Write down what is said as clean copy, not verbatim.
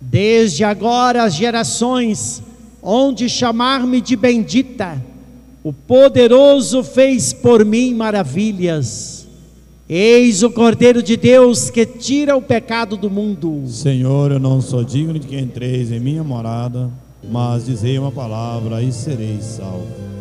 Desde agora as gerações hão de chamar-me de bendita. O poderoso fez por mim maravilhas. Eis o Cordeiro de Deus que tira o pecado do mundo. Senhor, eu não sou digno de que entreis em minha morada, mas dizei uma palavra e serei salvo.